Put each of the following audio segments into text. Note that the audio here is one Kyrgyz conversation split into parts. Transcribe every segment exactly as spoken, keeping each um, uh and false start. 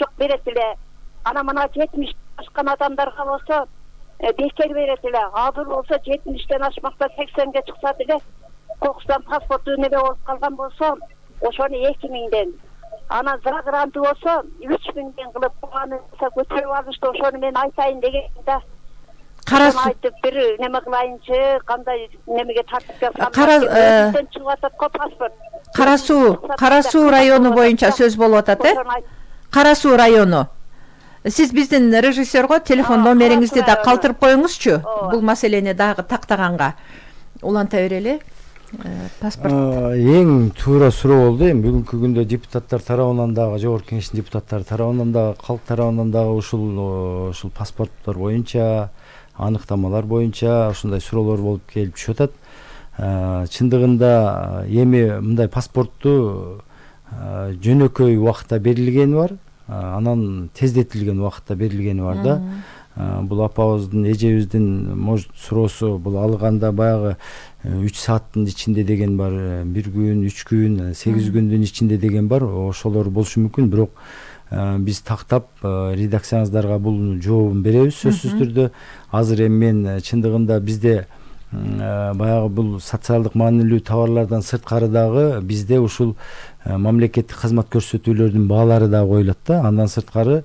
жок берет эле. Ана мына жетимиш ашкан адамдарга болсо бекер берет эле. Азыр болсо жетимиштен ашмакта сексенге чыкса деле кокустан паспорту неме болуп калган болсо ошону эки миңден, анан загранты болсо үч миңден кылып аны көтөрүп алышты. Ошону мен айтайын деген да. Кара суу айтып бир неме кылайынчы, кандай немеге тартып жатсам. Кара чыгып атат го паспорт. Кара суу, Кара суу району боюнча сөз болуп атат, э? Кара суу району. Сиз биздин режиссерго телефон номериңизди да калтырып коюңузчу. Бул маселени дагы тактаганга. Уланта берели. Паспорт. Эң туура суроо болду. Эми бүгүнкү күндө депутаттар тарабынан дагы, жогорку кеңештин депутаттары тарабынан дагы, калк тарабынан дагы ушул ушул паспорттор боюнча, аныктамалар боюнча ушундай суроолор болуп келип түшүп атат. Чындыгында эми мындай паспортту жөнөкөй убакытта берилгени бар, анан тездетилген убакытта берилгени бар да. Бул апабыздын, эжебиздин может суроосу бул алганда баягы үч сааттын ичинде деген бар, бир күн, үч күн, сегиз күндүн ичинде деген бар. Ошолор болушу мүмкүн, бирок биз тактап редакциябыздарга бул жообун беребиз сөзсүз түрдө. Азыр эми мен чындыгында бизде баягы бул социалдык маанилүү товарлардан сырткары дагы бизде ушул мамлекеттик кызмат көрсөтүүлөрдүн баалары да коюлат да. Андан сырткары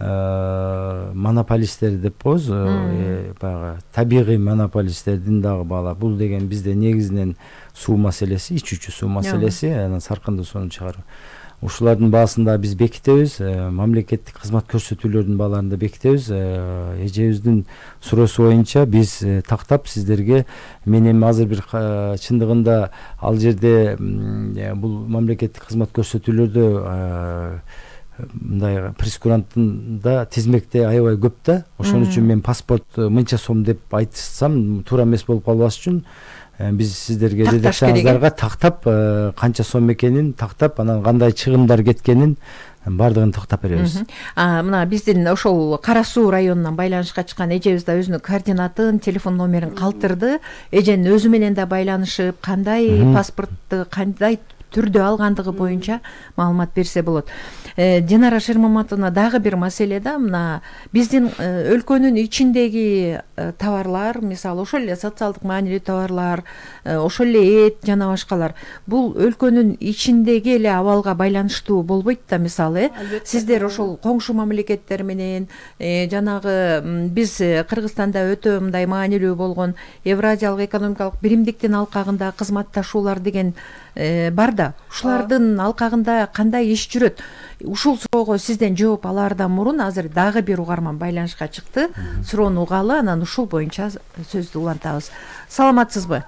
монополисттер деп коебуз, баягы табигый монополисттердин дагы баалары. Бул деген бизде негизинен суу маселеси, ичүүчү суу маселеси, анан саркындуу сууну чыгаруу. Ушулардын баасын да биз бекитебиз, мамлекеттик кызмат көрсөтүүлөрдүн бааларын да бекитебиз. Эжебиздин суроосу боюнча биз тактап сиздерге, мен эми азыр бир чындыгында ал жерде бул мамлекеттик кызмат көрсөтүүлөрдө мындай прескуранттында тизмекте аябай көп да. Ошон үчүн мен паспорт мынча сом деп айтсам туура эмес болуп калбаш үчүн биз сиздерге редакциябыздарга тактап канча сом экенин тактап, анан кандай чыгымдар кеткенин бардыгын тактап беребиз. Мына биздин ошол Кара суу районунан байланышка чыккан эжебиз да өзүнүн координатын, телефон номерин калтырды. Эженин өзү менен да байланышып, кандай паспортту кандай түрдө алгандыгы боюнча маалымат берсе болот. Динара Шермаматовна, дагы бир маселе да, мына биздин өлкөнүн ичиндеги товарлар, мисалы ошол эле социалдык маанилүү товарлар, ошол эле эт жана башкалар, бул өлкөнүн ичиндеги эле абалга байланыштуу болбойт да. Мисалы, сиздер ошол коңшу мамлекеттер менен жанагы биз Кыргызстанда өтө мындай маанилүү болгон Евразиялык экономикалык биримдиктин алкагында кызматташуулар деген бар да. Ушулардын алкагында кандай иш жүрөт? Ушул суроого сизден жооп алаардан мурун азыр дагы бир угарман байланышка чыкты. Суроону угалы, анан ушул боюнча сөздү улантабыз. Саламатсызбы?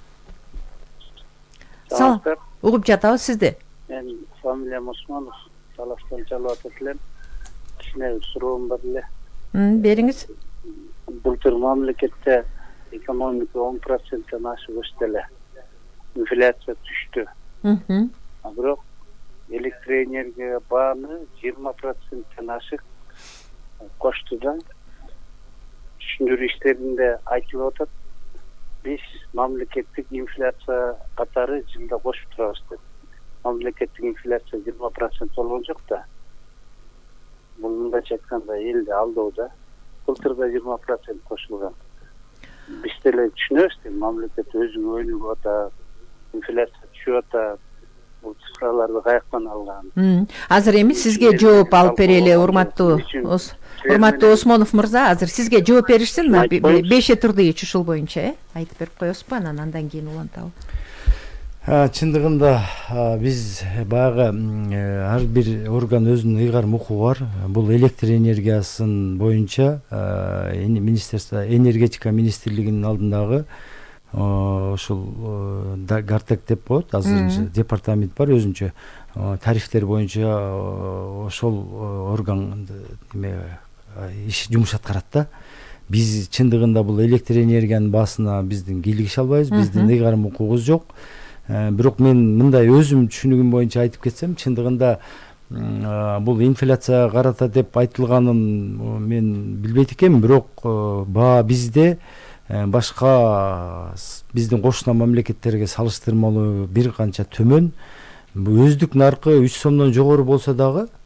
Салам. Угуп жатабыз сизди. Мен фамилиям Осмонов, Таластан чалып атат элем. Кичине суроом бар эле. Бериңиз. Былтыр мамлекетте экономика он проценттен ашып өстү эле. Инфляция түштү. А бирок электроэнергия бааны жыйырма проценттен ашык кошту да. Түшүндүрүү иштеринде айтылып атат. Биз мамлекеттик инфляция катары жылда кошуп турабыз деп. Мамлекеттик инфляция жыйырма процент болгон жок да. Бул мындайча айтканда элди алдоо да. Былтыр да жыйырма процент кошулган. Биз деле түшүнөбүз да, мамлекет өзү өнүгүп атат, инфляция түшүп атат. Бул цифраларды каяктан алган? Азыр эми сизге жооп алып берели, урматтуу урматтуу Осмонов мырза. Азыр сизге жооп беришсин, Бейше Турдыевич ушул боюнча э айтып берип коесузбу, анан андан кийин улантабы. Чындыгында биз баягы ар бир орган өзүнүн ыйгарым укугу бар. Бул электр энергиясын боюнча Министерство энергетика министрлигинин алдындагы ошол Гартек деп коет, азыр департамент бар өзүнчө тарифтер боюнча ошол орган иш жумуш аткарат да. Биз чындыгында бул электр энергиянын баасына биздин кийлигише албайбыз, биздин ыйгарым укугубуз жок. Бирок мен мындай өзүм түшүнүгүм боюнча айтып кетсем, чындыгында бул инфляция карата деп айтылганын мен билбейт экенмин, бирок баа бизде башка биздин кошуна мамлекеттерге салыштырмалуу бир канча төмөн. Өздүк наркы үч сомдон жогору болсо дагы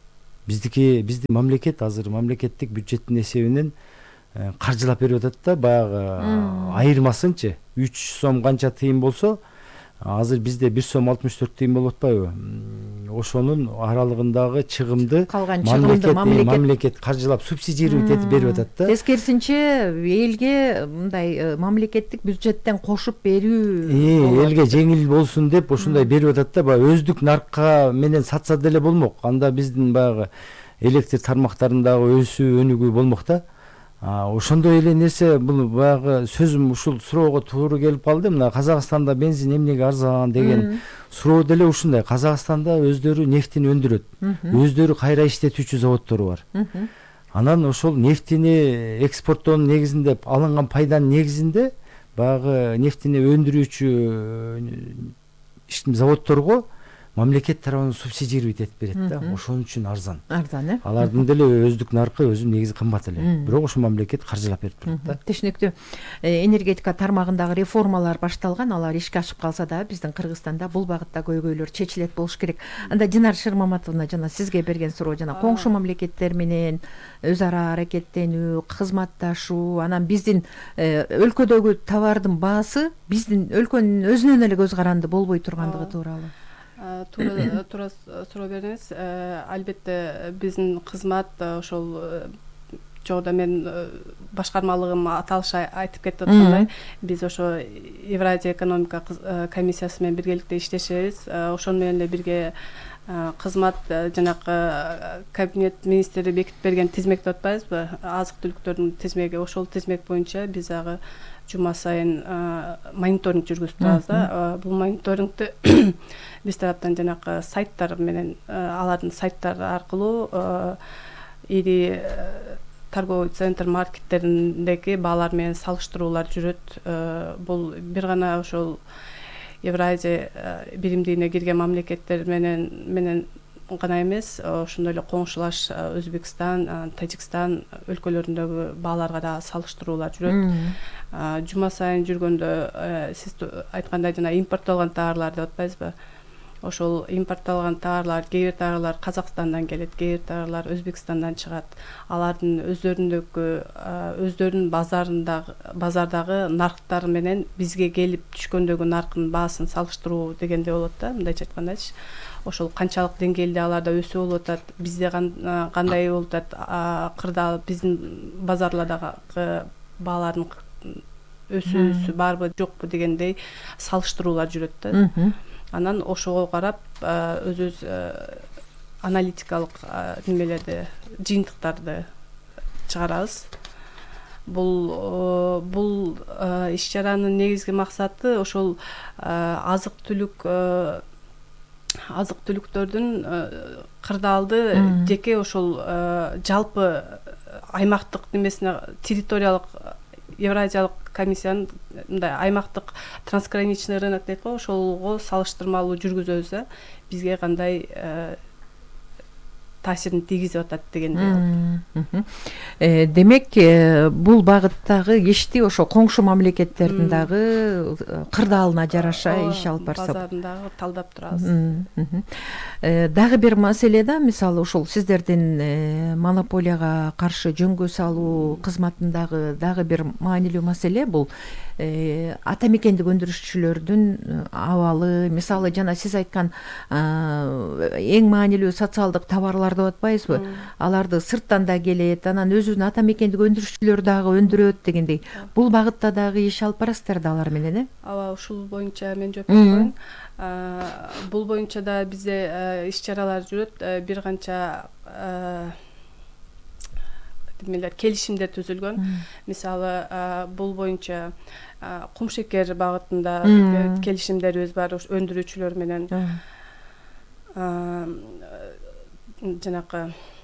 биздики биздин мамлекет азыр мамлекеттик бюджеттин эсебинен каржылап берип атат да, баягы айырмасынчы үч сом канча тыйын болсо, азыр бизде бир сом алтымыш төрт тыйын болуп атпайбы? Ошонун аралыгындагы чыгымды калган чыгымды мамлекет каржылап субсидировать этип берип атат да. Тескерисинче элге мындай мамлекеттик бюджеттен кошуп берүү, элге жеңил болсун деп ушундай берип атат да. Баягы өздүк наркка менен сатса деле болмок. Анда биздин баягы электр тармактарындагы өсүү өнүгүү болмок да. Ошондой эле нерсе, бул баягы сөзүм ушул суроого туура келип калды. Мына Казакстанда бензин эмнеге арзан деген суроо деле ушундай. Казакстанда өздөрү нефтини өндүрөт, өздөрү кайра иштетүүчү заводдору бар. Анан ошол нефтини экспорттоонун негизинде алынган пайданын негизинде баягы нефтини өндүрүүчү заводдорго мамлекет тарабынан субсидировать этип берет да. Ошон үчүн арзан. Арзан, э? Алардын деле өздүк наркы өзү негизи кымбат эле. Бирок ошо мамлекет каржылап берип турат да. Түшүнүктүү. Энергетика тармагындагы реформалар башталган, алар ишке ашып калса да, биздин Кыргызстанда бул багытта көйгөйлөр чечилет болуш керек. Анда Динар Шырмаматовна жана сизге берген суроо жана коңшу мамлекеттер менен өз ара аракеттенүү, кызматташуу, анан биздин өлкөдөгү товардын баасы биздин өлкөнүн өзүнөн эле көз каранды болбой тургандыгы тууралуу. Туура туура суроо бердиңиз. Албетте биздин кызмат ошол жогоруда мен башкармалыгым аталыш айтып кетип аткандай, биз ошо Евразия экономика комиссиясы менен биргеликте иштешебиз. Ошону менен эле бирге кызмат жанакы кабинет министри бекитип берген тизмек деп атпайбызбы? Азык түлүктөрдүн тизмеги, ошол тизмек боюнча биз агы жума сайын мониторинг жүргүзүп турабыз да. Бул мониторингти биз тараптан жанакы сайттар менен, алардын сайттары аркылуу ири торговый центр маркеттериндеги баалар менен салыштыруулар жүрөт. Бул бир гана ошол Евразия биримдигине кирген мамлекеттер менен менен гана эмес, ошондой эле коңшулаш Өзбекстан, Тажикстан өлкөлөрүндөгү бааларга да салыштыруулар жүрөт. Жума сайын жүргөндө сиз айткандай жана импорттолгон товарлар деп атпайсызбы? Ошол импорттолгон товарлар, кээ бир товарлар Казакстандан келет, кээ бир товарлар Өзбекстандан чыгат. Алардын өздөрүндөгү өздөрүнүн базарындагы базардагы нарктары менен бизге келип түшкөндөгү наркынын баасын салыштыруу дегенде болот да. Мындайча айткандачы, ошол канчалык деңгээлде аларда өсүү болуп атат, бизде кандай болуп атат, кырдаал биздин базарлардагы баалардын өсүүсү барбы жокпу дегендей салыштыруулар жүрөт да. Анан ошого карап өзүбүз аналитикалык немелерди, жыйынтыктарды чыгарабыз. Бул бул иш-чаранын негизги максаты ошол азык түлүк азык түлүктөрдүн кырдаалды жеке ошол жалпы аймактык немесине, территориялык Евразиялык комиссиянын мындай аймактык трансграничный рынок дейт го, ошолго салыштырмалуу жүргүзөбүз да. Бизге кандай таасирин тийгизип атат дегенде. Демек, бул багыттагы ишти ошо коңшу мамлекеттердин дагы кырдаалына жараша иш алып барса, базарындагы талдап турабыз. Дагы бир маселе да, мисалы ошол сиздердин монополияга каршы жөнгө салуу кызматындагы дагы бир маанилүү маселе бул ата мекендик өндүрүшчүлөрдүн абалы. Мисалы жана сиз айткан эң маанилүү социалдык товарлар деп атпайбызбы? Аларды сырттан да келет, анан өзүнүн ата мекендик өндүрүшчүлөр дагы өндүрөт дегендей. Бул багытта дагы иш алып барасыздар да алар менен, э? Ооба, ушул боюнча мен жооп берейин. Бул боюнча да бизде иш-чаралар жүрөт. Бир канча демелер келишимдер түзүлгөн. Мисалы, бул боюнча кумшекер багытында келишимдерибиз бар, өндүрүүчүлөр менен. Жанакы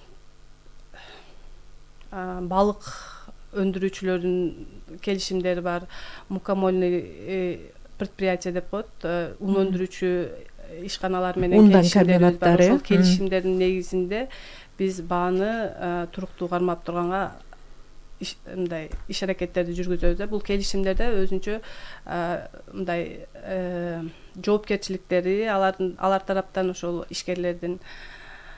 балык өндүрүүчүлөрдүн келишимдери бар. Мукомольный предприятие деп коет, ун өндүрүүчү ишканалар менен келишимдерибиз бар. Ошол келишимдердин негизинде биз бааны туруктуу кармап турганга мындай иш аракеттерди жүргүзөбүз. Бул келишимдерде өзүнчө мындай жоопкерчиликтери, алардын алар тараптан ошол ишкерлердин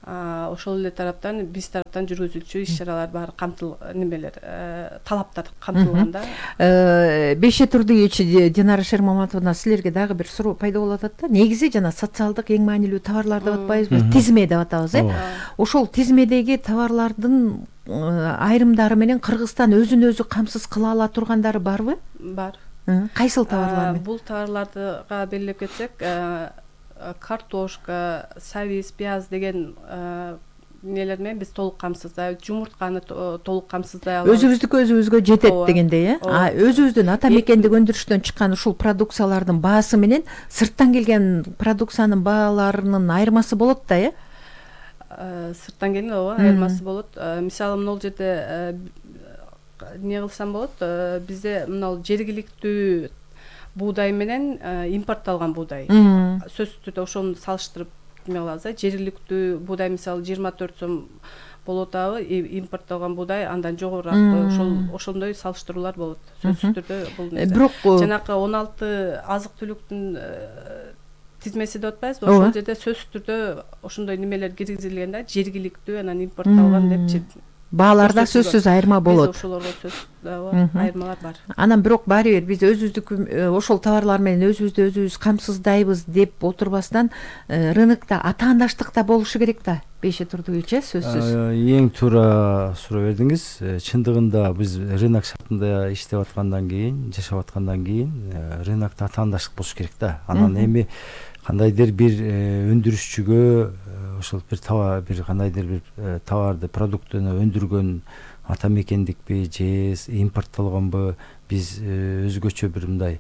ошол эле тараптан биз тараптан жүргүзүлчү иш чаралар баары камтыл немелер талаптар камтылган да. Беше Турдуевич, Динара Шермаматовна, силерге дагы бир суроо пайда болуп атат да. Негизи жана социалдык эң маанилүү товарлар деп атпайбызбы? Тизме деп атабыз, э? Ошол тизмедеги товарлардын айрымдары менен Кыргызстан өзүн өзү камсыз кыла ала тургандары барбы? Бар. Кайсыл товарлар? Бул товарларга белгилеп кетсек, картошка, сабиз, пияз деген нелер менен биз толук камсыздай, жумуртканы толук камсыздай алабыз. Өзүбүздүкү өзүбүзгө жетет дегендей, э? А өзүбүздүн ата мекендик өндүрүштөн чыккан ушул продукциялардын баасы менен сырттан келген продукциянын бааларынын айырмасы болот да, э? Сырттан келген ооба, айырмасы болот. Мисалы, мына жерде не кылсам болот, бизде мына жергиликтүү буудай менен импортталган буудай. Сөзсүз түрдө ошону салыштырып эме кылабыз. Жергиликтүү буудай мисалы жыйырма төрт сом болот абы, импортталган буудай андан жогорураак. Ошол ошондой салыштыруулар болот. Сөзсүз түрдө бул нерсе. Жанакы он алты азык түлүктүн тизмеси деп атпайбызбы? Ошол жерде сөзсүз түрдө ошондой немелер киргизилген да, жергиликтүү анан импортталган деп. Бааларда сөзсүз айырма болот. Биз ошолорго сөзсүз айырмалар бар. Анан бирок баары бир биз өзүбүздүк ошол товарлар менен өзүбүздү өзүбүз камсыздайбыз деп отурбастан рынокто атаандаштык да болушу керек да. Беше Турдуевич, сөзсүз. Эң туура суроо бердиңиз. Чындыгында биз рынок шартында иштеп аткандан кийин, жашап аткандан кийин рынокто атаандаштык болуш керек да. Анан эми кандайдыр бир өндүрүшчүгө ошол бир товар, бир кандайдыр бир товарды, продуктуну өндүргөн ата мекендикпи же импортталганбы, биз өзгөчө бир мындай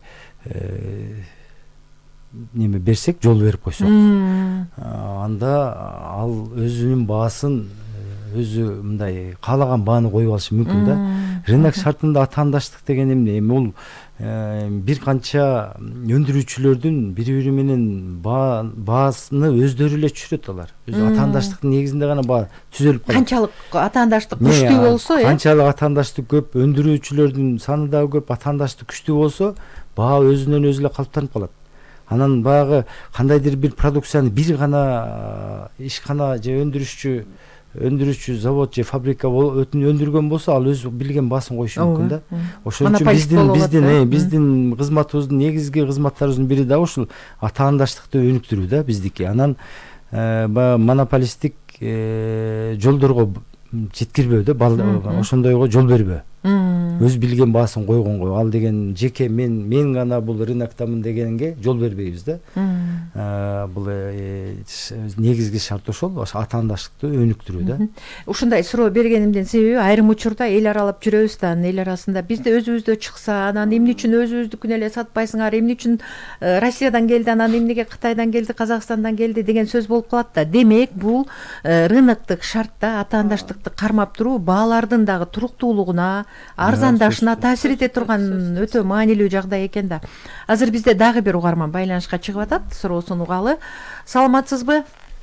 неме берсек, жол берип койсок, анда ал өзүнүн баасын өзү мындай каалаган бааны коюп алышы мүмкүн да. Рынок шартында атаандаштык деген эмне? Эми бул бир канча өндүрүүчүлөрдүн бири бири менен баасыны өздөрү эле түшүрөт алар. Өзү атаандаштыктын негизинде гана баа түзөлүп калат. Канчалык атаандаштык күчтүү болсо, э? Канчалык атаандаштык көп, өндүрүүчүлөрдүн саны да көп, атаандаштык күчтүү болсо, баа өзүнөн өзү эле калыптанып калат. Анан баягы кандайдыр бир продукцияны бир гана ишкана же өндүрүшчү өндүрүүчү завод же фабрика өндүргөн болсо, ал өз билген баасын коюшу мүмкүн да. Ошол үчүн биздин биздин биздин кызматыбыздын негизги кызматтарыбыздын бири да ушул атаандаштыкты өнүктүрүү да биздики. Анан баягы монополисттик жолдорго жеткирбөө да, ошондойго жол бербөө. Өз билген баасын койгонго, ал деген жеке мен мен гана бул рыноктамын дегенге жол бербейбиз да. Бул негизги шарт ошол, атаандаштыкты өнүктүрүү да. Ушундай суроо бергенимдин себеби, айрым учурда эл аралап жүрөбүз да, эл арасында бизде өзүбүздө чыкса, анан эмне үчүн өзүбүздүкүн эле сатпайсыңар, эмне үчүн Россиядан келди, анан эмнеге Кытайдан келди, Казакстандан келди деген сөз болуп калат да. Демек, бул рыноктук шартта атаандаштыкты кармап туруу баалардын дагы туруктуулугуна, арзандашына таасир эте турган өтө маанилүү жагдай экен да. Азыр бизде дагы бир угарман байланышка чыгып атат, суроосун угалы. Саламатсызбы?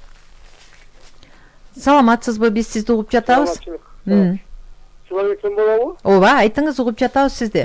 Саламатсызбы? Биз сизди угуп жатабыз. Саламатсың болобу? Ооба, айтыңыз, угуп жатабыз сизди.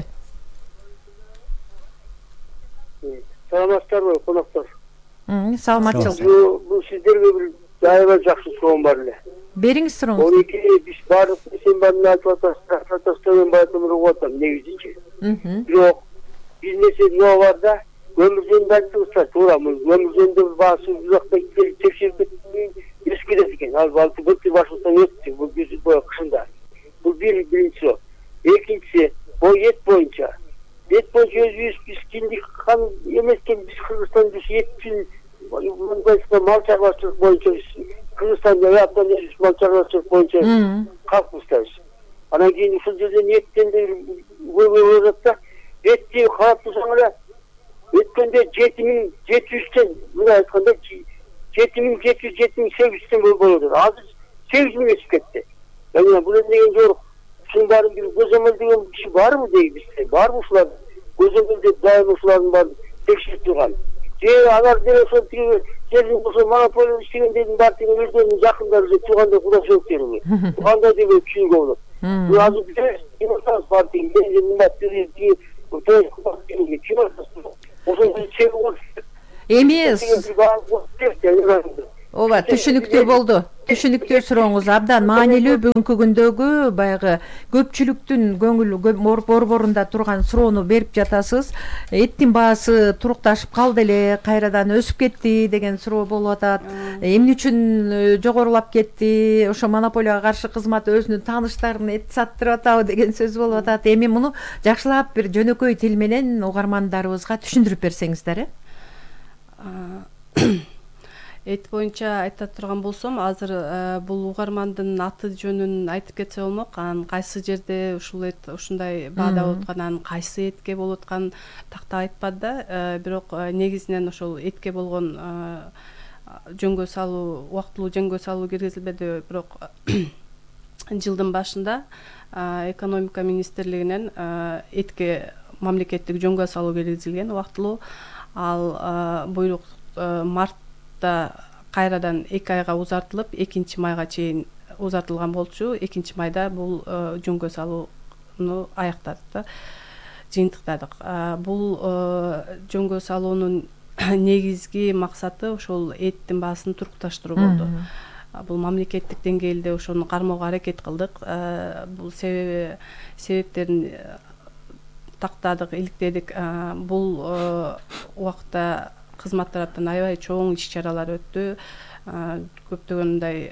Саламатсыздарбы, коноктор? Саламатчылык. Бул сиздерге бир аябай жакшы суроом бар эле. Бериңиз сурооңузду. он эки биз баардык сен баарын айтып атасыздар, мен баарын угуп атам негизинчи. Бирок бир нерсе мына бар да, өмүржөнүндө айттыңыздар, туура, өмүржөнүндө баасы узакта текшерип кеткен, өсүп кетет экен. Ал балты былтыр башылтан өттү, бул бир жыл бою кышында. Бул бир биринчи суроо. Экинчиси, бул эт боюнча. Эт боюнча өзүбүз биз киндик хан эмескен, биз Кыргызстан биз эттин мал чарбачылык боюнча Кыргызстанда яптан элүү мал чарбачылык боюнча калкыбыз да биз. Анан кийин ушул жерден эттен де көбөйүп атат да. Этти карап турсаң эле өткөндө жети миң жети жүздөн, мына айтканда жети миң жети жүз жети миң сегиз жүздөн болот. Азыр сегиз миң өсүп кетти. Мына бул эмнеден жок? Ушунун баарын бир көзөмөл деген киши барбы дейбизде? Барбы ушулар? Көзөмөл деп дайым ушулардын баарын текшерип турган. Же алар деле ошол тиги жердин ошо монополия иштегендердин баары тиги өздөрүнүн жакындары же тууганда кудашөлүктөрү. Кандай деп түшүнүгө болот. Бул азыр биз киносаз бар тиги нема тиги Эми ооба, түшүнүктүү болду. Түшүнүктүү сурооңуз абдан маанилүү. Бүгүнкү күндөгү баягы көпчүлүктүн көңүл борборунда турган суроону берип жатасыз. Эттин баасы турукташып калды эле, кайрадан өсүп кетти деген суроо болуп атат. Эмне үчүн жогорулап кетти? Ошо монополияга каршы кызмат өзүнүн тааныштарына эт саттырып атабы деген сөз болуп атат. Эми муну жакшылап бир жөнөкөй тил менен угармандарыбызга түшүндүрүп берсеңиздер, э? Эт боюнча айта турган болсом, азыр бул угармандын аты жөнүн айтып кетсе болмок. Анан кайсы жерде ушул эт ушундай баада болуп аткан, кайсы этке болуп аткан такта айтпады да. Бирок негизинен ошол этке болгон жөнгө салуу, убактылуу жөнгө салуу киргизилбеди. Бирок жылдын башында экономика министрлигинен этке мамлекеттик жөнгө салуу киргизилген убактылуу. Ал буйрук мартта кайрадан эки айга узартылып, экинчи майга чейин узартылган болчу. экинчи майда бул жөнгө салууну аяктадык да, жыйынтыктадык. Бул жөнгө салуунун негизги максаты ошол эттин баасын турукташтыруу болду. Бул мамлекеттик деңгээлде ошону кармоого аракет кылдык. Бул себеби себептерин тактадык, иликтедик. Бул убакта кызмат тараптан аябай чоң иш-чаралар өттү. Көптөгөн мындай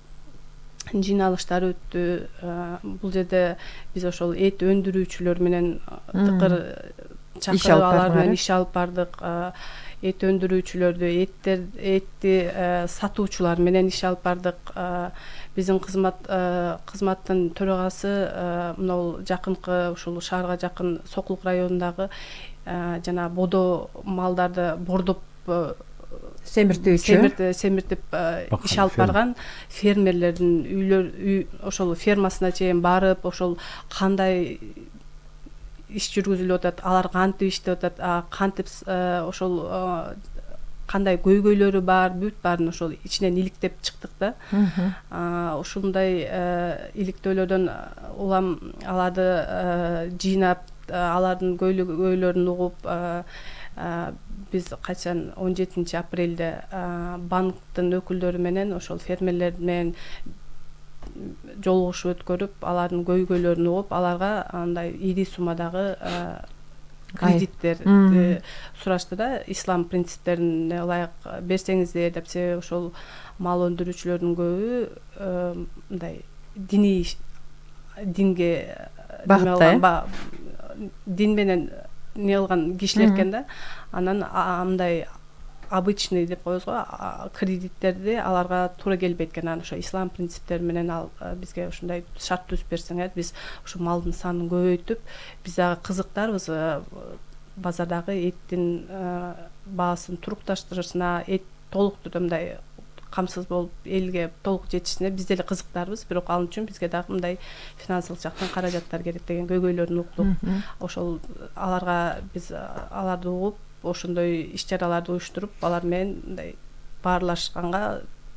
жыйналыштар өттү. Бул жерде биз ошол эт өндүрүүчүлөр менен тыкыр чакырып алар менен иш алып бардык. Эт өндүрүүчүлөрдү, эттер этти сатуучулар менен иш алып бардык. Биздин кызмат кызматтын төрагасы мына жакынкы ушул шаарга жакын Сокулук районундагы жана бодо малдарды бордоп семиртүүчү семиртип иш алып барган фермерлердин үйлөр ошол фермасына чейин барып, ошол кандай иш жүргүзүлүп атат, алар кантип иштеп атат, кантип ошол кандай көйгөйлөрү бар, бүт баарын ошол ичинен иликтеп чыктык да. Ушундай иликтөөлөрдөн улам аларды жыйнап, алардын көйлөрүн угуп, биз качан он жетинчи апрелде банктын өкүлдөрү менен ошол фермерлер менен жолугушуу өткөрүп, алардын көйгөйлөрүн угуп, аларга андай ири суммадагы кредиттерди сурашты да. Ислам принциптерине ылайык берсеңиздер деп. Себеби ошол мал өндүрүүчүлөрдүн көбү мындай диний динге багытталган, дин менен не кылган кишилер экен да. Анан мындай обычный деп коебуз го, кредиттерди аларга туура келбейт экен. Анан ошо ислам принциптери менен ал бизге ушундай шарт түзүп берсеңер, биз ушу малдын санын көбөйтүп, биз дагы кызыктарбыз базардагы эттин баасын турукташтырышына, эт толук түрдө мындай камсыз болуп элге толук жетишине биз деле кызыктарбыз. Бирок ал үчүн бизге дагы мындай финансылык жактан каражаттар керек деген көйгөйлөрүн уктук. Ошол аларга биз аларды угуп, ошондой иш-чараларды уюштуруп, алар менен мындай баарлашканга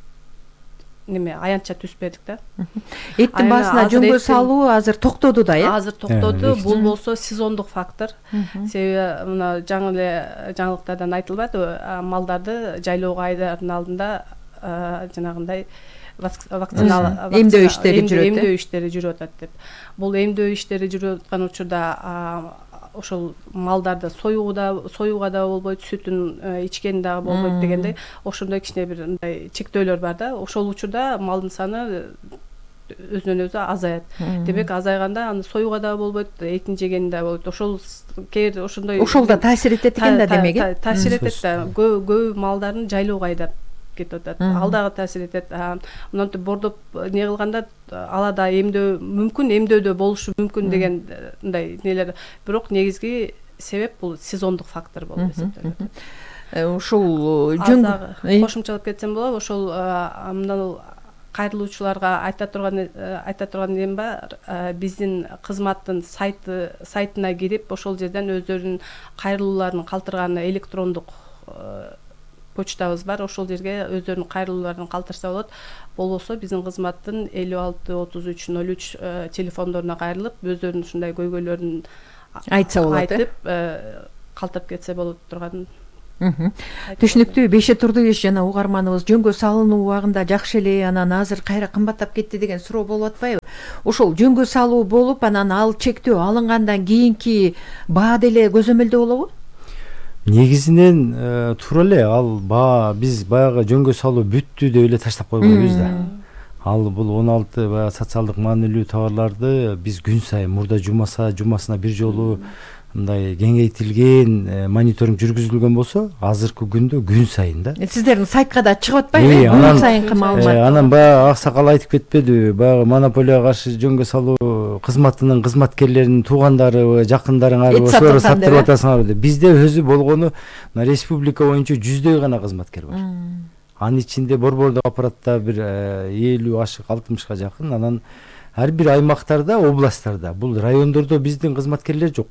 неме аянтча түзбөдүк да. Эттин баасына жөнгө салуу азыр токтоду да, э? Азыр токтоду. Бул болсо сезондук фактор. Себеби мына жаңы эле жаңылыктардан айтылбады, малдарды жайлоого айдардын алдында жанагындай вакцина эмдөө иштери жүрөт, эмдөө иштери жүрүп атат деп. Бул эмдөө иштери жүрүп аткан учурда ошол малдарды союуда союуга да болбойт, сүтүн ичкен дагы болбойт дегендей, ошондой кичине бир мындай чектөөлөр бар да. Ошол учурда малдын саны өзүнөн өзү азаят. Демек азайганда аны союуга да болбойт, этин жеген да болбойт. Ошол кээ ошондой ошол да таасир этет экен да, демек. Таасир этет да. Көп малдарын жайлоого айдап кетип атат. Ал дагы таасир этет. Мынтип бордоп не кылганда алада эмдөө мүмкүн, эмдөөдө болушу мүмкүн деген мындай нелер. Бирок негизги себеп бул сезондук фактор болуп эсептелет. Ушул жөн кошумчалап кетсем болот. Ошол мындан кайрылуучуларга айта турган айта турган нем бар. Биздин кызматтын сайты сайтына кирип, ошол жерден өздөрүнүн кайрылууларын калтырган электрондук почтабыз бар. Ошол жерге өздөрүнүн кайрылууларын калтырса болот. Болбосо биздин кызматтын элүү алты отуз үч ноль үч телефондоруна кайрылып, өздөрүнүн ушундай көйгөйлөрүн айтса болот, айтып калтырып кетсе болот турган Түшүнүктүү. Беше Турдубеш жана угарманыбыз жөнгө салынуу убагында жакшы эле, анан азыр кайра кымбаттап кетти деген суроо болуп атпайбы? Ошол жөнгө салуу болуп, анан ал чектөө алынгандан кийинки баа деле көзөмөлдө болобу? Негизинен туура эле, ал баа биз баягы жөнгө салуу бүттү деп эле таштап койбойбуз да. Ал бул он алты баягы социалдык маанилүү товарларды биз күн сайын мурда жумаса жумасына бир жолу мындай кеңейтилген мониторинг жүргүзүлгөн болсо, азыркы күндө күн сайын да. Сиздердин сайтка да чыгып атпайбы? Күн сайынкы маалымат. Анан баягы аксакал айтып кетпедиби? Баягы монополияга каршы жөнгө салуу кызматынын кызматкерлеринин туугандарыбы, жакындарыңарбы ошолорду саттырып атасыңарбы деп. Бизде өзү болгону республика боюнча жүздөй гана кызматкер бар. Анын ичинде борбордук аппаратта бир элүү ашык алтымышка жакын, анан ар бир аймактарда, областтарда, бул райондордо биздин кызматкерлер жок.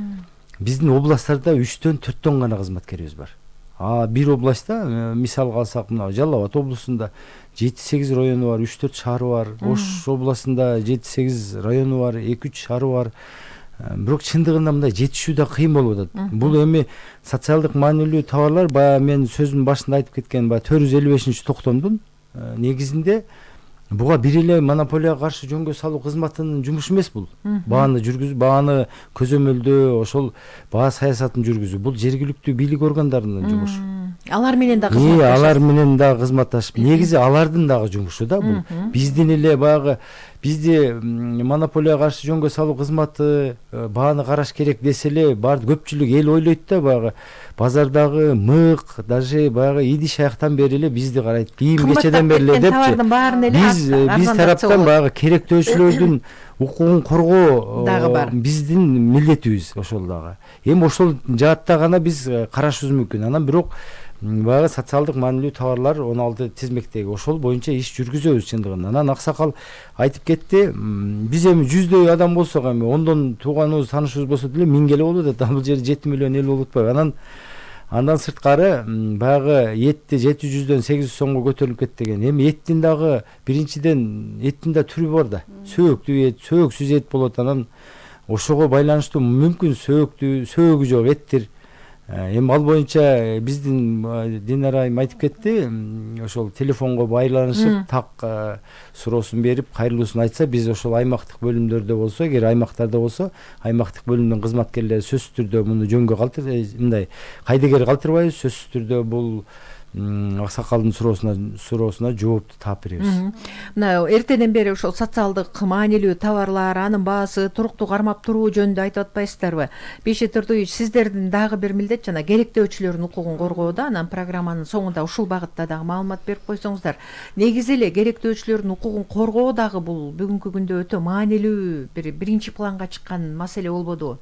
Биздин областтарда үчтөн төрттөн гана кызматкерибиз бар. А бир областта, мисалга алсак, мына Жалал Абад облусунда жети сегиз району бар, үч төрт шаары бар. Ош областында жети сегиз району бар, эки үч шаары бар. Бирок чындыгында мындай жетишүү да кыйын болуп атат. Бул эми социалдык маанилүү товарлар, баягы мен сөзүмдүн башында айтып кеткен баягы төрт жүз элүү бешинчи токтомдун негизинде буга бир эле монополияга каршы жөнгө салуу кызматынын жумушу эмес бул. Бааны жүргүзүү, бааны көзөмөлдөө, ошол баа саясатын жүргүзүү бул жергиликтүү бийлик органдарынын жумушу. Алар менен да кызматташып. Алар менен да кызматташып. Негизи алардын дагы жумушу да бул. Биздин эле баягы бизде монополияга каршы жөнгө салуу кызматы бааны караш керек десе эле, бар көпчүлүк эл ойлойт да баягы базардагы мык, даже баягы идиш аяктан бери эле бизди карайт. Кийим кечеден бери эле депчи. Биз биз тараптан баягы керектөөчүлөрдүн укугун коргоо дагы бар. Биздин милдетибиз ошол дагы. Эми ошол жаатта гана биз карашыбыз мүмкүн. Анан бирок баягы социалдык маанилүү товарлар он алты тизмектеги ошол боюнча иш жүргүзөбүз чындыгында. Анан аксакал айтып кетти, биз эми жүздөй адам болсок, эми ондон тууганыбыз, таанышыбыз болсо деле миңге эле болот да, бул жерде жети миллион эл болуп атпайбы. Анан андан сырткары баягы этти жети жүздөн сегиз жүз сомго көтөрүлүп кетти деген. Эми эттин дагы биринчиден эттин да түрү бар да. Сөөктүү эт, сөөксүз эт болот. Анан ошого байланыштуу мүмкүн сөөктүү, сөөгү жок эттер. Эми ал боюнча биздин Динара айым айтып кетти, ошол телефонго байланышып так суроосун берип, кайрылуусун айтса, биз ошол аймактык бөлүмдөрдө болсо, эгер аймактарда болсо, аймактык бөлүмдүн кызматкерлери сөзсүз түрдө муну жөнгө калтыр, мындай кайдыгер калтырбайбыз, сөзсүз түрдө бул аксакалдын суроосуна суроосуна жоопту таап беребиз. Мына эртеден бери ошол социалдык маанилүү товарлар, анын баасы туруктуу кармап туруу жөнүндө айтып атпайсыздарбы? Беше Турдубеш, сиздердин дагы бир милдет жана керектөөчүлөрдүн укугун коргоодо, анан программанын соңунда ушул багытта дагы маалымат берип койсоңуздар. Негизи эле керектөөчүлөрдүн укугун коргоо дагы бул бүгүнкү күндө өтө маанилүү бир биринчи планга чыккан маселе болбодубу?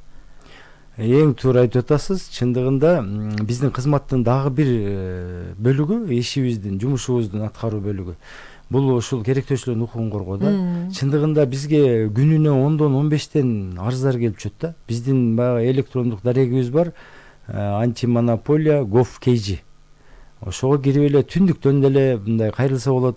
Эң туура айтып атасыз. Чындыгында биздин кызматтын дагы бир бөлүгү, ишибиздин, жумушубуздун аткаруу бөлүгү бул ушул керектөөчүлөрдүн укугун коргоо да. Чындыгында бизге күнүнө ондон он бештен арыздар келип түшөт да. Биздин баягы электрондук дарегибиз бар, антимонополия gov kg. Ошого кирип эле түндүктөн деле мындай кайрылса болот.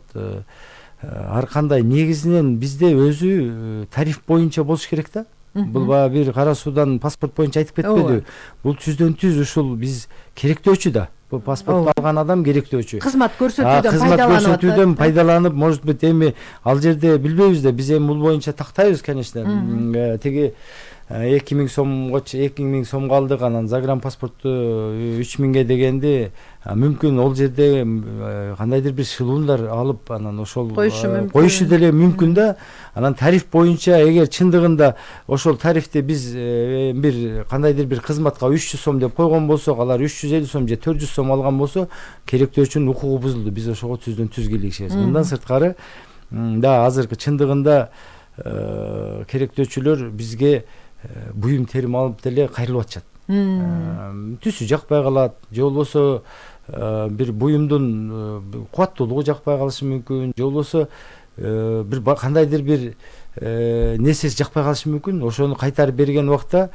Ар кандай негизинен бизде өзү тариф боюнча болуш керек да. Бул баягы бир кара суудан паспорт боюнча айтып кетпедиби? Бул түздөн түз ушул биз керектөөчү да. Бул паспорт алган адам керектөөчү. Кызмат көрсөтүүдөн пайдаланып, кызмат көрсөтүүдөн пайдаланып, может быть, эми ал жерде билбейбиз да. Биз эми бул боюнча тактайбыз, конечно. Теги эки миң сомго эки миң сомго алдык, анан загран паспортту үч миңге дегенди мүмкүн ол жерде кандайдыр бир шылуундар алып, анан ошол коюшу деле мүмкүн да. Анан тариф боюнча эгер чындыгында ошол тарифти биз бир кандайдыр бир кызматка үч жүз сом деп койгон болсок, алар үч жүз элүү сом же төрт жүз сом алган болсо, керектөөчүнүн укугу бузулду. Биз ошого түздөн түз кийлигишебиз. Мындан сырткары да азыркы чындыгында керектөөчүлөр бизге буюм терим алып деле кайрылып атышат. Түсү жакпай калат, же болбосо бир буюмдун кубаттуулугу жакпай калышы мүмкүн, же болбосо бир кандайдыр бир нерсеси жакпай калышы мүмкүн. Ошону кайтарып берген убакта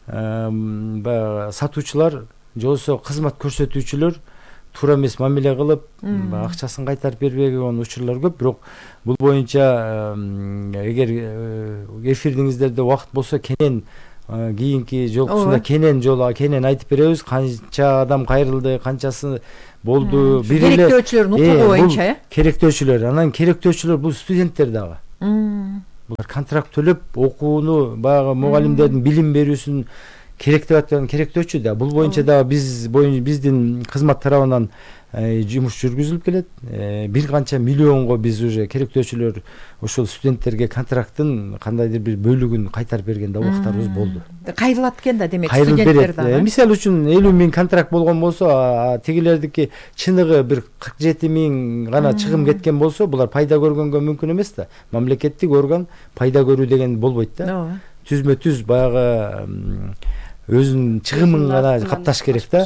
баягы сатуучулар же болбосо кызмат көрсөтүүчүлөр туура эмес мамиле кылып, акчасын кайтарып бербеген учурлар көп. Бирок бул боюнча эгер эфирдиңиздерде убакыт болсо, кенен кийинки жолкусунда кенен жолу кенен айтып беребиз, канча адам кайрылды, канчасы болду. Бир эле керектөөчүлөрдүн укугу боюнча э керектөөчүлөр, анан керектөөчүлөр бул студенттер дагы. Булар контракт төлөп окууну, баягы мугалимдердин билим берүүсүн керек деп аткан керектөөчү да. Бул боюнча дагы биз биздин кызмат тарабынан жумуш жүргүзүлүп келет. Бир канча миллионго биз уже керектөөчүлөр ошол студенттерге контракттын кандайдыр бир бөлүгүн кайтарып берген да убактарыбыз болду. Кайрылат экен да, демек студенттер дагы. Мисалы үчүн элүү миң контракт болгон болсо, тигилердики чыныгы бир кырк жети миң гана чыгым кеткен болсо, булар пайда көргөнгө мүмкүн эмес да. Мамлекеттик орган пайда көрүү деген болбойт да. Түзмө түз баягы өзүнүн чыгымын гана капташ керек да.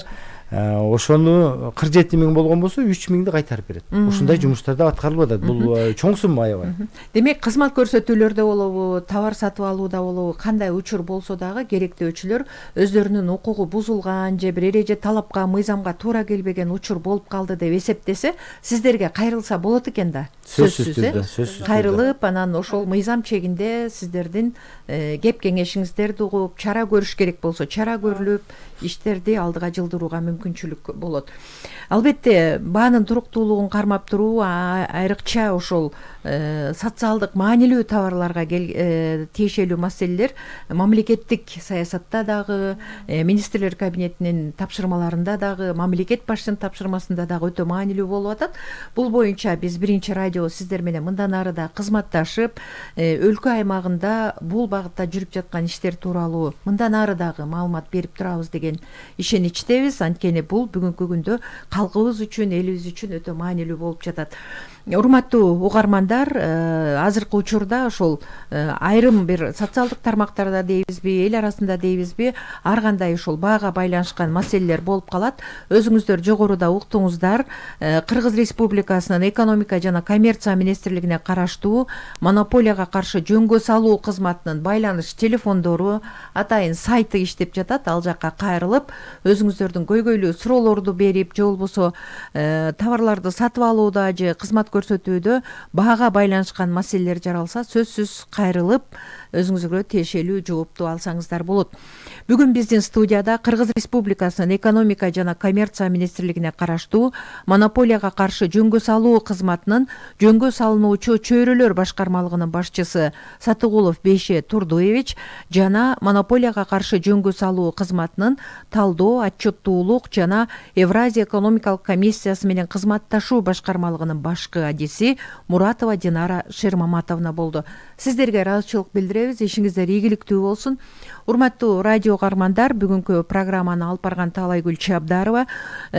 Ошону кырк жети миң болгон болсо үч миңди кайтарып берет. Ушундай жумуштар да аткарылып атат. Бул чоң сумма аябай. Демек кызмат көрсөтүүлөрдө болобу, товар сатып алууда болобу, кандай учур болсо дагы керектөөчүлөр өздөрүнүн укугу бузулган же бир эреже талапка, мыйзамга туура келбеген учур болуп калды деп эсептесе, сиздерге кайрылса болот экен да. Сөзсүз түрдө. Кайрылып, анан ошол мыйзам чегинде сиздердин кеп кеңешиңиздерди угуп, чара көрүш керек болсо чара көрүлүп, иштерди алдыга жылдырууга мүмкүнчүлүк болот. Албетте, баанын туруктуулугун кармап туруу, айрыкча ошол социалдык маанилүү товарларга тиешелүү маселелер мамлекеттик саясатта дагы, министрлер кабинетинин тапшырмаларында дагы, мамлекет башчысынын тапшырмасында дагы өтө маанилүү болуп атат. Бул боюнча биз биринчи радио сиздер менен мындан ары да кызматташып, өлкө аймагында бул багытта жүрүп жаткан иштер тууралуу мындан ары дагы маалымат берип турабыз деген ишеничтебиз. Анткени бул бүгүнкү күндө калкыбыз үчүн, элибиз үчүн өтө маанилүү болуп жатат. Урматтуу угармандар, азыркы учурда ошол айрым бир социалдык тармактарда дейбизби, эл арасында дейбизби, ар кандай ошол баага байланышкан маселелер болуп калат. Өзүңүздөр жогоруда уктуңуздар, Кыргыз Республикасынын экономика жана коммерция министрлигине караштуу монополияга каршы жөнгө салуу кызматынын байланыш телефондору, атайын сайты иштеп жатат. Ал жакка кайрылып, өзүңүздөрдүн көйгөйлүү суроолорду берип, же болбосо товарларды сатып алууда же кызмат көрсөтүүдө баага байланышкан маселелер жаралса, сөзсүз кайрылып, өзүңүзгө тиешелүү жоопту алсаңыздар болот. Бүгүн биздин студияда Кыргыз Республикасынын экономика жана коммерция министрлигине караштуу монополияга каршы жөнгө салуу кызматынын жөнгө салынуучу чөйрөлөр башкармалыгынын башчысы Сатыгулов Бейше Турдуевич жана монополияга каршы жөнгө салуу кызматынын талдоо, отчеттуулук жана Евразия экономикалык комиссиясы менен кызматташуу башкармалыгынын башкы адиси Муратова Динара Шермаматовна болду. Сиздерге ыраазычылык билдиребиз, ишиңиздер ийгиликтүү болсун. Урматтуу радио угармандар, бүгүнкү программаны алып барган Таалайгүл Чабдарова.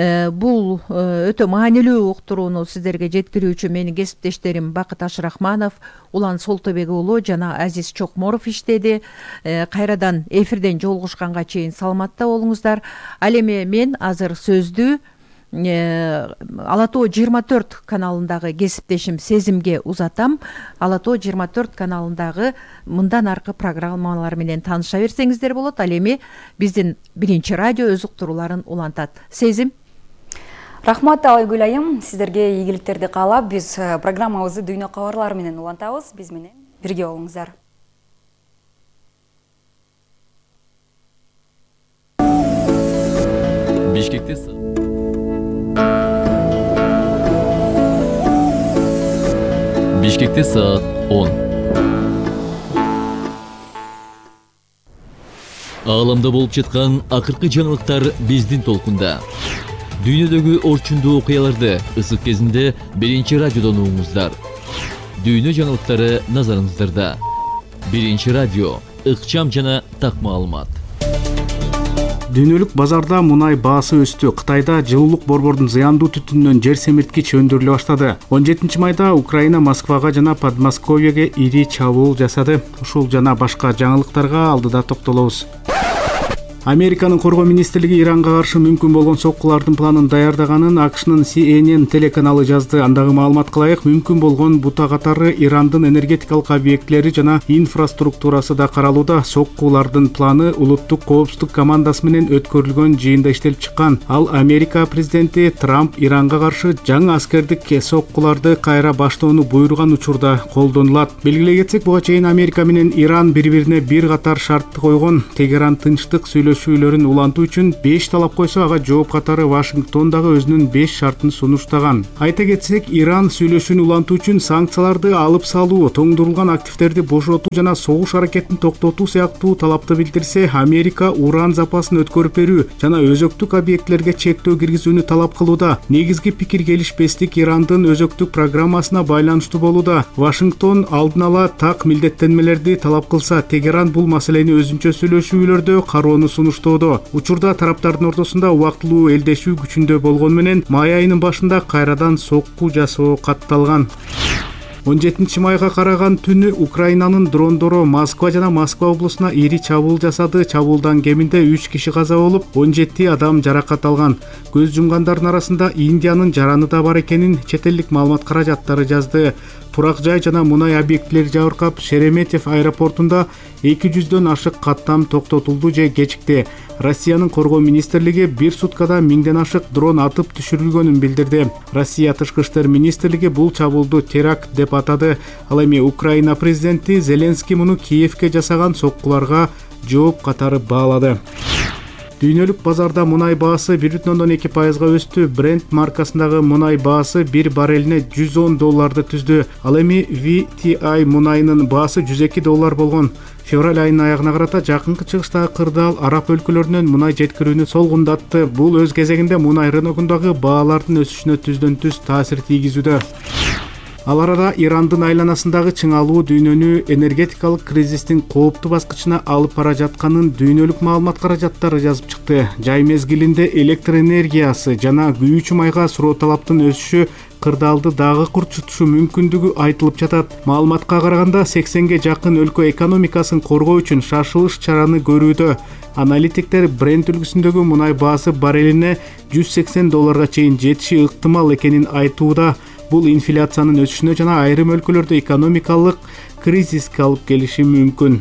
Бул өтө маанилүү уктурууну сиздерге жеткирүү үчүн менин кесиптештерим Бакыт Ашрахманов, Улан Солтобек уулу жана Азиз Чокморов иштеди. Кайрадан эфирден жолугушканга чейин саламатта болуңуздар. Ал эми мен азыр сөздү Ала тоо жыйырма төрт каналындагы кесиптешим Сезимге узатам. Ала тоо жыйырма төрт каналындагы мындан аркы программалар менен тааныша берсеңиздер болот. Ал эми биздин биринчи радио өз уктурууларын улантат. Сезим. Рахмат Таалайгүл айым, сиздерге ийгиликтерди каалап, биз программабызды дүйнө кабарлары менен улантабыз. Биз менен бирге болуңуздар. Бишкекте Бишкекте саат он. Ааламда болуп жаткан акыркы жаңылыктар биздин толкунда. Дүйнөдөгү орчундуу окуяларды ысык кезинде биринчи радиодон угуңуздар. Дүйнө жаңылыктары назарыңыздарда. Биринчи радио, ыкчам жана так маалымат. Дүйнөлүк базарда мунай баасы өстү. Кытайда жылуулук борбордун зыяндуу түтүнүнөн жер семирткич өндүрүлө баштады. он жетинчи майда Украина Москвага жана Подмосковьеге ири чабуул жасады. Ушул жана башка жаңылыктарга алдыда токтолобуз. Американын коргоо министрлиги Иранга каршы мүмкүн болгон соккулардын планын даярдаганын АКШнын Си Эн Эн телеканалы жазды. Андагы маалыматка ылайык, мүмкүн болгон бута катары Ирандын энергетикалык объектилери жана инфраструктурасы да каралууда. Соккулардын планы улуттук коопсуздук командасы менен өткөрүлгөн жыйында иштелип чыккан. Ал Америка президенти Трамп Иранга каршы жаңы аскердик соккуларды кайра баштоону буйруган учурда колдонулат. Белгилей кетсек, буга чейин Америка менен Иран бири-бирине бир катар шартты койгон. Тегеран тынчтык сүйлөшүүлөрүн улантуу үчүн беш талап койсо, ага жооп катары Вашингтон дагы өзүнүн беш шартын сунуштаган. Айта кетсек, Иран сүйлөшүүнү улантуу үчүн санкцияларды алып салуу, тоңдурулган активдерди бошотуу жана согуш аракетин токтотуу сыяктуу талапты билдирсе, Америка уран запасын өткөрүп берүү жана өзөктүк объектилерге чектөө киргизүүнү талап кылууда. Негизги пикир келишпестик Ирандын өзөктүк программасына байланыштуу болууда. Вашингтон алдын ала так милдеттенмелерди талап кылса, Тегеран бул маселени өзүнчө сүйлөшүүлөрдө кароону сунуштоодо. Учурда тараптардын ортосунда убактылуу элдешүү күчүндө болгону менен май айынын башында кайрадан сокку жасоо катталган. он жетинчи майга караган түнү Украинанын дрондору Москва жана Москва облусуна ири чабуул жасады. Чабуулдан кеминде үч киши каза болуп, он жети адам жаракат алган. Көз жумгандардын арасында Индиянын жараны да бар экенин чет элдик маалымат каражаттары жазды. Турак жай жана мунай объектилери жабыркап, Шереметьев аэропортунда эки жүздөн ашык каттам токтотулду же кечикти. Россиянын коргоо министрлиги бир суткада миңден ашык дрон атып түшүрүлгөнүн билдирди. Россия тышкы иштер министрлиги бул чабуулду теракт деп атады. Ал эми Украина президенти Зеленский муну Киевке жасаган соккуларга жооп катары баалады. Дүйнөлүк базарда мунай баасы бир бүтүн ондон эки пайызга өстү. Brent маркасындагы мунай баасы бир баррелине жүз он долларды түздү. Ал эми Ви Ти Ай мунайынын баасы жүз эки доллар болгон. Февраль айынын аягына карата жакынкы чыгыштагы кырдаал араб өлкөлөрүнөн мунай жеткирүүнү солгундатты. Бул өз кезегинде мунай рыногундагы баалардын өсүшүнө түздөн түз таасир тийгизүүдө. Ал арада Ирандын айланасындагы чыңалуу дүйнөнү энергетикалык кризистин кооптуу баскычына алып бара жатканын дүйнөлүк маалымат каражаттары жазып чыкты. Жай мезгилинде электр энергиясы жана күйүүчү майга суроо талаптын өсүшү кырдаалды дагы курчутушу мүмкүндүгү айтылып жатат. Маалыматка караганда сексенге жакын өлкө экономикасын коргоо үчүн шашылыш чараны көрүүдө. Аналитиктер Brent үлгүсүндөгү мунай баасы баррелине жүз сексен долларга чейин жетиши ыктымал экенин айтууда. Бул инфляциянын өсүшүнө жана айрым өлкөлөрдө экономикалык кризиске алып келиши мүмкүн.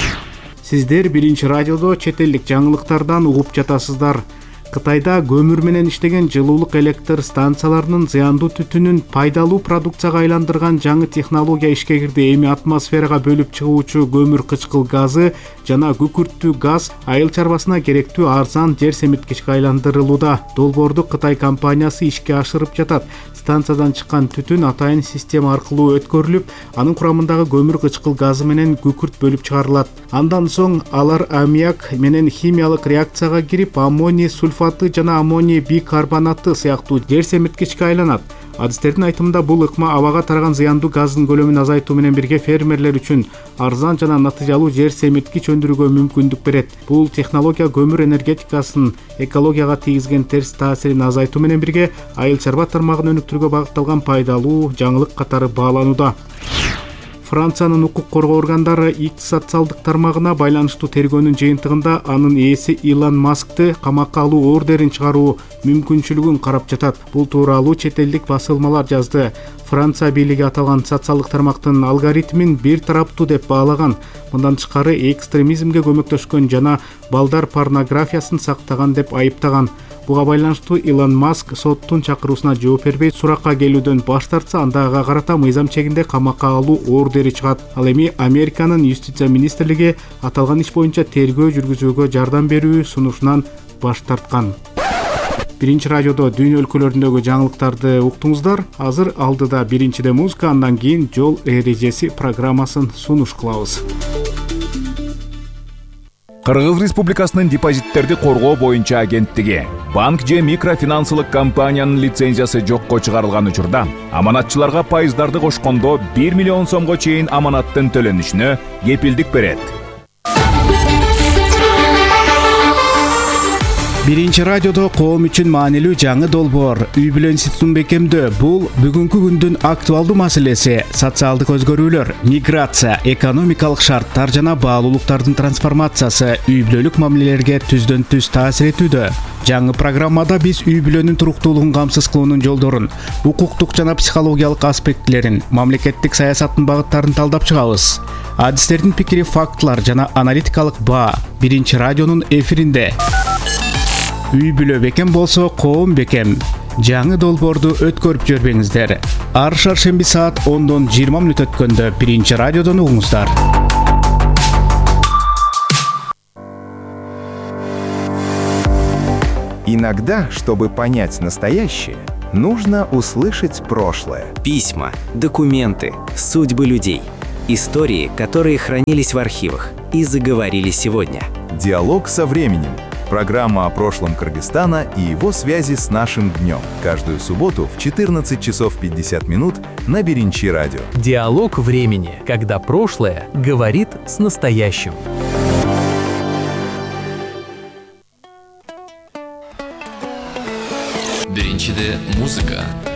Сиздер биринчи радиодо чет элдик жаңылыктардан угуп жатасыздар. Кытайда көмүр менен иштеген жылуулук электр станцияларынын зыяндуу түтүнүн пайдалуу продукцияга айландырган жаңы технология ишке кирди. Эми атмосферага бөлүп чыгуучу көмүр кычкыл газы жана күкүрттүү газ айыл чарбасына керектүү арзан жер семирткичке айландырылууда. Долбоорду Кытай компаниясы ишке ашырып жатат. Станциядан чыккан түтүн атайын система аркылуу өткөрүлүп, анын курамындагы көмүр кычкыл газы менен күкүрт бөлүп чыгарылат. Андан соң алар аммиак менен химиялык реакцияга кирип, аммоний сульфаты жана аммоний бикарбонаты сыяктуу жер семирткичке айланат. Адистердин айтымында бул ыкма абага тараган зыяндуу газдын көлөмүн азайтуу менен бирге фермерлер үчүн арзан жана натыйжалуу жер семирткич өндүрүүгө мүмкүндүк берет. Бул технология көмүр энергетикасынын экологияга тийгизген терс таасирин азайтуу менен бирге айыл чарба тармагын өнүктүрүүгө багытталган пайдалуу жаңылык катары бааланууда. Франциянын укук коргоо органдары икс социалдык тармагына байланыштуу тергөөнүн жыйынтыгында анын ээси Илон Маскты камакка алуу ордерин чыгаруу мүмкүнчүлүгүн карап жатат. Бул тууралуу чет элдик басылмалар жазды. Франция бийлиги аталган социалдык тармактын алгоритмин бир тараптуу деп баалаган. Мындан тышкары экстремизмге көмөктөшкөн жана балдар порнографиясын сактаган деп айыптаган. Буга байланыштуу Илон Маск соттун чакыруусуна жооп бербей суракка келүүдөн баш тартса, анда ага карата мыйзам чегинде камакка алуу ордери чыгат. Ал эми Американын юстиция министрлиги аталган иш боюнча тергөө жүргүзүүгө жардам берүү сунушунан баш тарткан. Биринчи радиодо дүйнө өлкөлөрүндөгү жаңылыктарды уктуңуздар. Азыр алдыда биринчиде музыка, андан кийин жол эрежеси программасын сунуш кылабыз. Кыргыз Республикасынын депозиттерди коргоо боюнча агенттиги банк же микрофинансылык компаниянын лицензиясы жокко чыгарылган учурда аманатчыларга пайыздарды кошкондо бир миллион сомго чейин аманаттын төлөнүшүнө кепилдик берет. Биринчи радиодо коом үчүн маанилүү жаңы долбоор үй бүлө институтун бекемдөө. Бул бүгүнкү күндүн актуалдуу маселеси. Социалдык өзгөрүүлөр, миграция, экономикалык шарттар жана баалуулуктардын трансформациясы үй бүлөлүк мамилелерге түздөн түз таасир этүүдө. Жаңы программада биз үй бүлөнүн туруктуулугун камсыз кылуунун жолдорун, укуктук жана психологиялык аспектилерин, мамлекеттик саясаттын багыттарын талдап чыгабыз. Адистердин пикири, фактылар жана аналитикалык баа биринчи радионун эфиринде. Үй бүлө бекем болсо коом бекем. Жаңы долбоорду өткөрүп жүрбөңүздөр. Ар шаршемби саат ондон жыйырма мүнөт өткөндө биринчи радиодон угуңуздар. Иногда, чтобы понять настоящее, нужно услышать прошлое. Письма, документы, судьбы людей. Истории, которые хранились в архивах и заговорили сегодня. Диалог со временем. Программа о прошлом Кыргызстана и его связи с нашим днем. Каждую субботу в четырнадцать часов пятьдесят минут на Биринчи радио. Диалог времени, когда прошлое говорит с настоящим. Биринчиде музыка.